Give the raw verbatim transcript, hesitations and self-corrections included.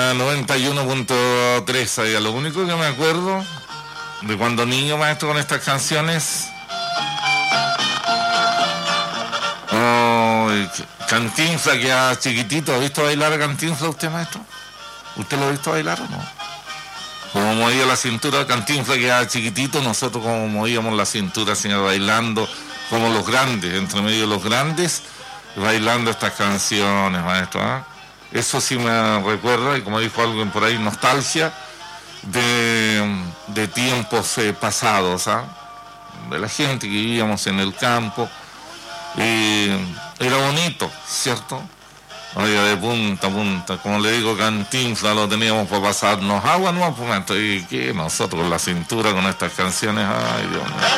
la noventa y uno punto tres. Lo único que me acuerdo de cuando niño, maestro, con estas canciones. Oh, Cantinflas, que era chiquitito. ¿Ha visto bailar a Cantinflas usted, maestro? ¿Usted lo ha visto bailar o no? Como movía la cintura, Cantinflas, que era chiquitito, nosotros como movíamos la cintura, así bailando, como los grandes, entre medio de los grandes, bailando estas canciones, maestro, ¿eh? Eso sí me recuerda, y como dijo alguien por ahí, nostalgia de, de tiempos eh, pasados, ¿eh? De la gente que vivíamos en el campo. Y era bonito, ¿cierto? Oiga, de punta a punta, como le digo, Cantinflas lo teníamos para pasarnos agua, no, pues, y que nosotros con la cintura con estas canciones, ay Dios mío.